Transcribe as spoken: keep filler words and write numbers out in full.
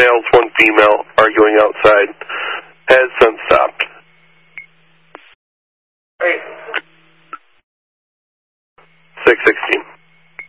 males, one female, arguing outside. Has since stopped. Great. six sixteen.